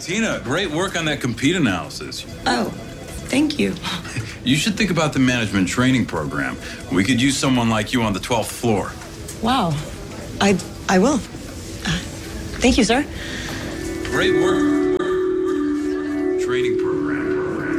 Tina, great work on that compete analysis. Oh, thank you. You should think about the management training program. We could use someone like you on the 12th floor. Wow. I will. Thank you, sir. Great work.